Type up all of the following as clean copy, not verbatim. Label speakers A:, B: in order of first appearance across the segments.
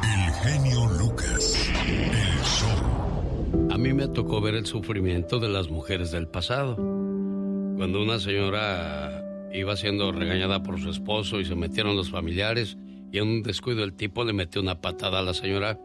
A: El genio Lucas, el show.
B: A mí me tocó ver el sufrimiento de las mujeres del pasado. Cuando una señora iba siendo regañada por su esposo y se metieron los familiares y en un descuido el tipo le metió una patada a la señora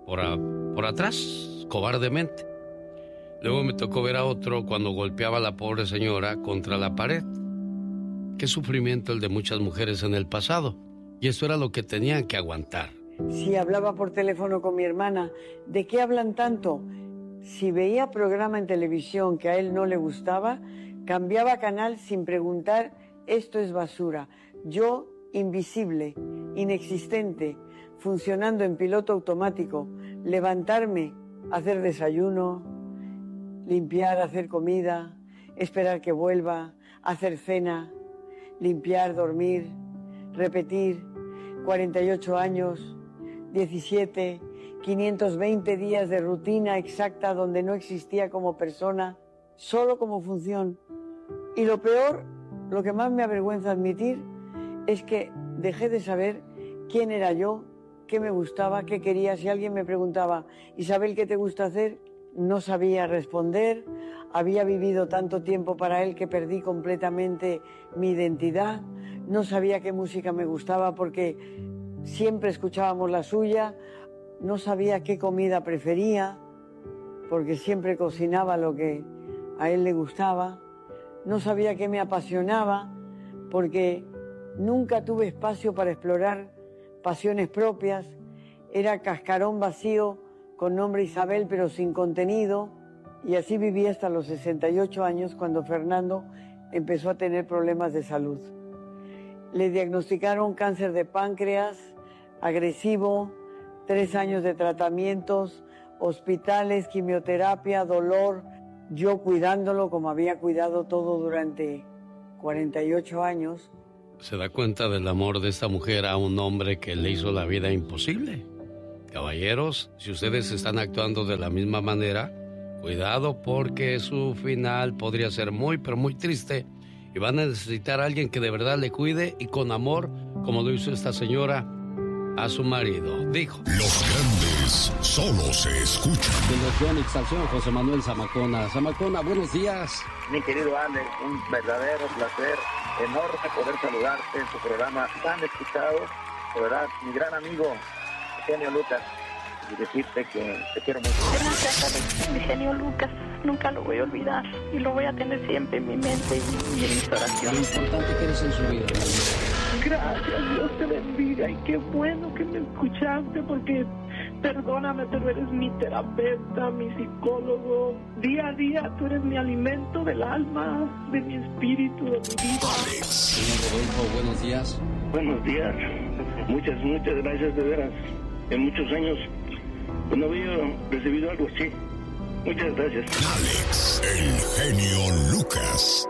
B: por atrás, cobardemente. Luego me tocó ver a otro cuando golpeaba a la pobre señora contra la pared. Qué sufrimiento el de muchas mujeres en el pasado. Y eso era lo que tenían que aguantar.
C: Si hablaba por teléfono con mi hermana, ¿de qué hablan tanto? Si veía programa en televisión que a él no le gustaba, cambiaba canal sin preguntar, esto es basura. Yo, invisible, inexistente, funcionando en piloto automático, levantarme, hacer desayuno, limpiar, hacer comida, esperar que vuelva, hacer cena, limpiar, dormir, repetir, 48 años, 17, 520 días de rutina exacta donde no existía como persona, solo como función. Y lo peor, lo que más me avergüenza admitir, es que dejé de saber quién era yo, qué me gustaba, qué quería. Si alguien me preguntaba, Isabel, ¿qué te gusta hacer?, no sabía responder. Había vivido tanto tiempo para él que perdí completamente mi identidad. No sabía qué música me gustaba porque siempre escuchábamos la suya. No sabía qué comida prefería porque siempre cocinaba lo que a él le gustaba. No sabía qué me apasionaba porque nunca tuve espacio para explorar pasiones propias. Era cascarón vacío con nombre Isabel pero sin contenido. Y así viví hasta los 68 años cuando Fernando empezó a tener problemas de salud. Le diagnosticaron cáncer de páncreas, agresivo, 3 años de tratamientos, hospitales, quimioterapia, dolor. Yo cuidándolo como había cuidado todo durante 48 años.
B: ¿Se da cuenta del amor de esta mujer a un hombre que le hizo la vida imposible? Caballeros, si ustedes están actuando de la misma manera, cuidado porque su final podría ser muy, pero muy triste y van a necesitar a alguien que de verdad le cuide y con amor, como lo hizo esta señora a su marido. Dijo:
A: Los grandes solo se escuchan.
B: De la Exalción, José Manuel Zamacona. Zamacona, buenos días.
D: Mi querido Alex, un verdadero placer, enorme poder saludarte en tu programa tan escuchado. De verdad, mi gran amigo, genio Lucas, y decirte que te quiero mucho.
E: Gracias, Alex, mi genio Lucas. Nunca lo voy a olvidar y lo voy a tener siempre en mi mente y en mis oraciones.
B: Lo importante que eres en su vida.
E: Gracias, Dios te bendiga y qué bueno que me escuchaste porque perdóname, pero eres mi terapeuta, mi psicólogo. Día a día tú eres mi alimento del alma, de mi espíritu, de mi vida.
B: Señor Rodolfo, buenos días.
D: Buenos días. Muchas gracias, de veras. En muchos años no había recibido algo así. Muchas gracias.
A: Alex, el genio Lucas.